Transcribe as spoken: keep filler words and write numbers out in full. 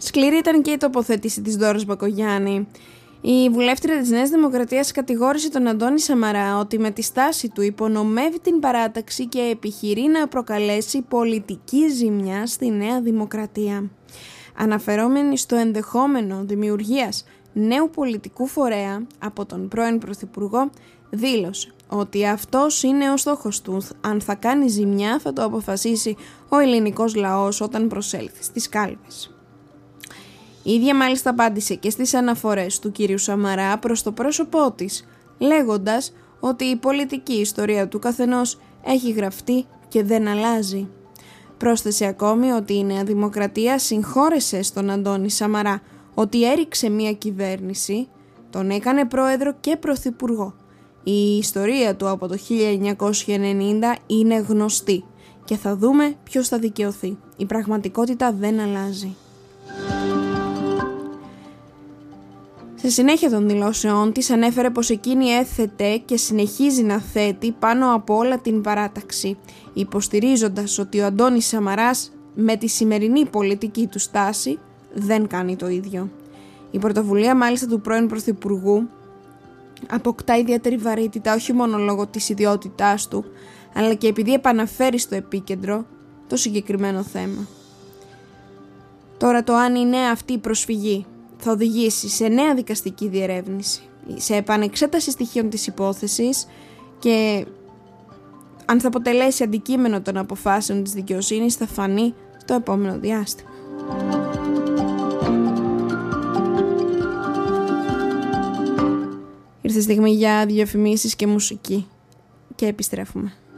Σκληρή ήταν και η τοποθέτηση της Δώρας Μπακογιάννη. Η βουλεύτρια της Νέας Δημοκρατίας κατηγόρησε τον Αντώνη Σαμαρά ότι με τη στάση του υπονομεύει την παράταξη και επιχειρεί να προκαλέσει πολιτική ζημιά στη Νέα Δημοκρατία. Αναφερόμενη στο ενδεχόμενο δημιουργίας νέου πολιτικού φορέα από τον πρώην Πρωθυπουργό, δήλωσε ότι αυτός είναι ο στόχος του. Αν θα κάνει ζημιά θα το αποφασίσει ο ελληνικός λαός όταν προσέλθει στις κάλπες. Η ίδια μάλιστα απάντησε και στις αναφορές του κυρίου Σαμαρά προς το πρόσωπό της, λέγοντας ότι η πολιτική ιστορία του καθενός έχει γραφτεί και δεν αλλάζει. Πρόσθεσε ακόμη ότι η Νέα Δημοκρατία συγχώρεσε στον Αντώνη Σαμαρά ότι έριξε μια κυβέρνηση, τον έκανε πρόεδρο και πρωθυπουργό. Η ιστορία του από το χίλια εννιακόσια ενενήντα είναι γνωστή και θα δούμε ποιος θα δικαιωθεί. Η πραγματικότητα δεν αλλάζει. Σε συνέχεια των δηλώσεών της ανέφερε πως εκείνη έθετε και συνεχίζει να θέτει πάνω από όλα την παράταξη, υποστηρίζοντας ότι ο Αντώνης Σαμαράς με τη σημερινή πολιτική του στάση δεν κάνει το ίδιο. Η πρωτοβουλία μάλιστα του πρώην Πρωθυπουργού αποκτά ιδιαίτερη βαρύτητα όχι μόνο λόγω της ιδιότητάς του, αλλά και επειδή επαναφέρει στο επίκεντρο το συγκεκριμένο θέμα. Τώρα το αν η νέα αυτή προσφυγή θα οδηγήσει σε νέα δικαστική διερεύνηση, σε επανεξέταση στοιχείων της υπόθεσης και αν θα αποτελέσει αντικείμενο των αποφάσεων της δικαιοσύνης θα φανεί το επόμενο διάστημα. Ήρθε στιγμή για διαφημίσεις και μουσική και επιστρέφουμε.